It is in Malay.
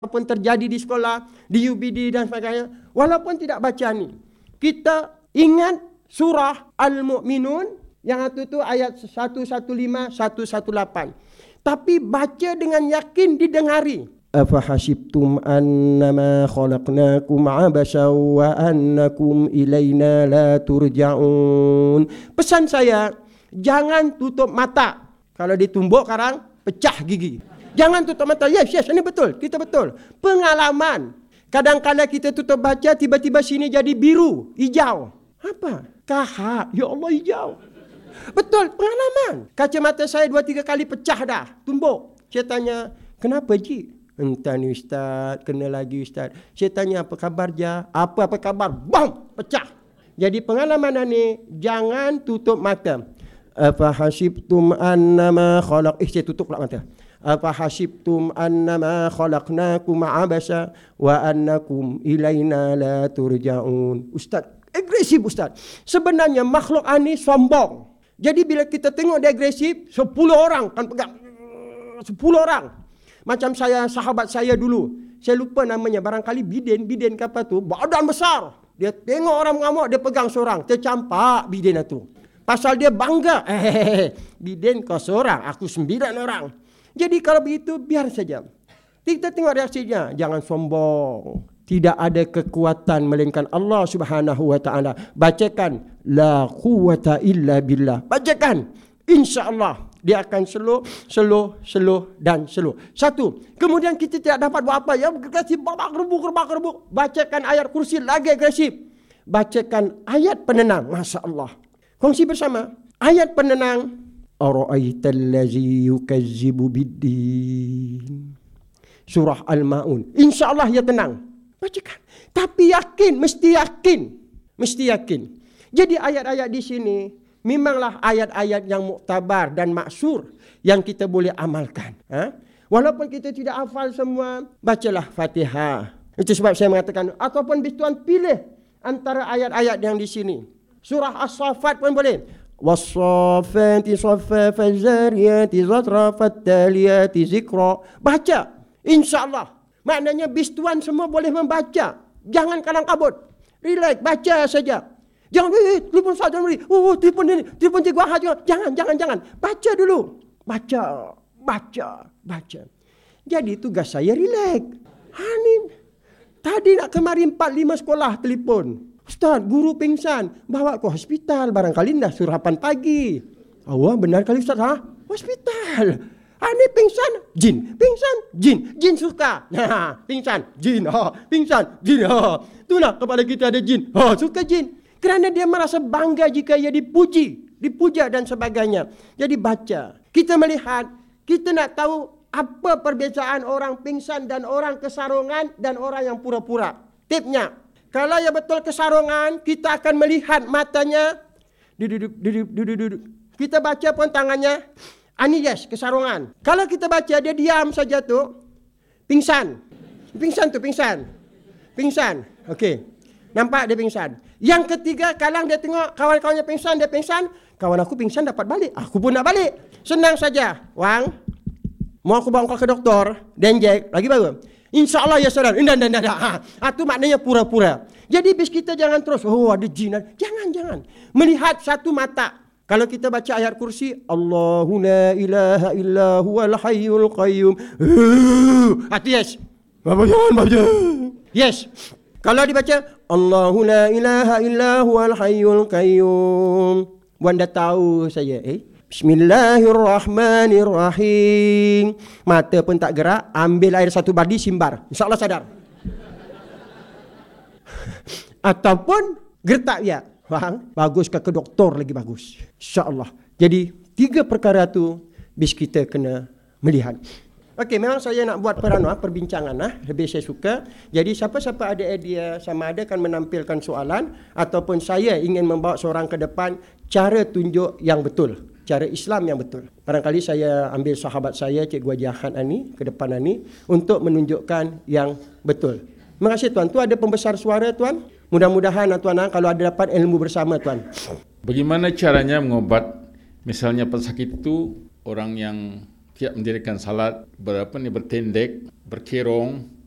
pun terjadi di sekolah, di UBD dan sebagainya, walaupun tidak baca ni, kita ingat surah Al-Mu'minun yang itu ayat 115, 118. Tapi baca dengan yakin didengari. Afahasibtum annama khalaqnakum abasa wa annakum ilaina la turja'un. Pesan saya, jangan tutup mata. Kalau ditumbuk karang, pecah gigi. Jangan tutup mata. Yes, ini betul. Kita betul. Pengalaman. Kadang-kadang kita tutup baca, tiba-tiba sini jadi biru, hijau. Apa? Kahak. Ya Allah, hijau. Betul, pengalaman. Kacamata saya 2-3 kali pecah dah. Tumbuk. Saya tanya, kenapa Ji? Entah ni Ustaz, kena lagi Ustaz. Saya tanya, apa kabar Ja? Apa kabar? Bam! Pecah. Jadi pengalaman ni, jangan tutup mata. Afahasibtum annama saya tutup pula mata. Afahasibtum annama khalaqnakum abasa wa annakum ilaina la turja'un. Ustaz, agresif Ustaz. Sebenarnya makhluk ni sombong. Jadi bila kita tengok dia agresif, 10 orang kan pegang. 10 orang. Macam sahabat saya dulu. Saya lupa namanya, barangkali Biden ke apa tu, badan besar. Dia tengok orang mengamuk, dia pegang seorang. Tercampak Biden itu. Pasal dia bangga. Biden kau seorang, aku 9 orang. Jadi kalau begitu, biar saja. Kita tengok reaksinya. Jangan sombong. Tidak ada kekuatan melainkan Allah Subhanahu wa ta'ala. Bacakan. La quwwata illa billah. Bacakan. InsyaAllah. Dia akan slow dan slow. Satu. Kemudian kita tidak dapat buat apa. Ya, agresif. Rebuk. Bacakan ayat kursi lagi agresif. Bacakan ayat penenang. Masya Allah. Kongsi bersama. Ayat penenang. Ara'aital ladzi yukazzibu biddin. Surah Al-Ma'un. InsyaAllah ya tenang. Bacakan. Tapi yakin, mesti yakin. Jadi ayat-ayat di sini memanglah ayat-ayat yang muktabar dan maksur yang kita boleh amalkan. Walaupun kita tidak hafal semua, bacalah Fatihah. Itu sebab saya mengatakan, ataupun tuan pilih antara ayat-ayat yang di sini. Surah As-Saffat pun boleh. Was-saffati saffa faz-zariyati zatra fat-taliyati zikra. Baca. InsyaAllah. Maknanya tuan semua boleh membaca. Jangan kalang kabut. Relax, baca saja. Jangan, telefon saja beri. Telefon cikgu Ahad juga. Jangan. Baca dulu. Baca. Jadi tugas saya relax. Tadi nak kemari 4-5 sekolah telefon. Ustaz, guru pingsan. Bawa ke hospital. Barangkali dah suruh 8 pagi. Awak benar kali Ustaz, hospital. Ini pingsan, jin. Pingsan, jin. Jin suka. Pingsan, jin. Pingsan, jin. Itulah kepada kita ada jin. Suka jin. Kerana dia merasa bangga jika ia dipuja dan sebagainya. Jadi baca. Kita melihat, kita nak tahu apa perbezaan orang pingsan dan orang kesarungan dan orang yang pura-pura. Tipnya, kalau yang betul kesarungan, kita akan melihat matanya. Duduk. Kita baca pun tangannya. Ini yes, kesarungan. Kalau kita baca, dia diam saja tu. Pingsan. Pingsan. Okey. Nampak dia pingsan. Yang ketiga, kalau dia tengok kawan-kawannya pingsan, dia pingsan. Kawan aku pingsan dapat balik. Aku pun nak balik. Senang saja. Wang, mau aku bawa kau ke doktor. Denjek. Lagi baru. InsyaAllah ya saudara. Itu maknanya pura-pura. Jadi bis kita jangan terus, ada jin. Jangan. Melihat satu mata. Kalau kita baca ayat kursi, Allahu la ilaha illa huwal hayyul qayyum. Hati yes. Jangan baca. Yes. Kalau dibaca, Allahu la ilaha illa huwal hayyul qayyum. Anda tahu saya. Bismillahirrahmanirrahim. Mata pun tak gerak, ambil air 1 badi, simbar. InsyaAllah sadar. Ataupun gertak dia. Faham? Bagus ke doktor lagi bagus. InsyaAllah. Jadi 3 perkara tu bis kita kena melihat. Okey, memang saya nak buat perbincangan lebih saya suka. Jadi siapa-siapa ada idea sama ada kan menampilkan soalan ataupun saya ingin membawa seorang ke depan cara tunjuk yang betul, cara Islam yang betul. Barangkali saya ambil sahabat saya Cikgu Haji Ahad ni ke depan ni untuk menunjukkan yang betul. Terima kasih tuan. Tu ada pembesar suara tuan. Mudah-mudahan tuan kalau ada dapat ilmu bersama tuan. Bagaimana caranya mengobat misalnya pesakit itu orang yang tidak mendirikan salat, bertendek, berkerong,